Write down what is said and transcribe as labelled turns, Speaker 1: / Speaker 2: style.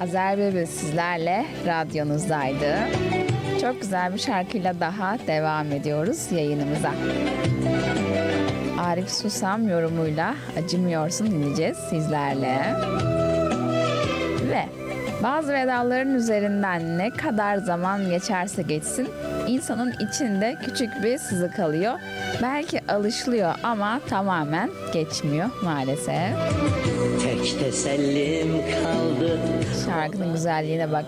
Speaker 1: Azer Bülbül sizlerle radyonuzdaydı. Çok güzel bir şarkıyla daha devam ediyoruz yayınımıza. Arif Susam yorumuyla Acımıyorsun dinleyeceğiz sizlerle. Ve bazı vedaların üzerinden ne kadar zaman geçerse geçsin insanın içinde küçük bir sızı kalıyor. Belki alışılıyor ama tamamen geçmiyor maalesef.
Speaker 2: Tek tesellim kaldı.
Speaker 1: Şarkının güzelliğine bak.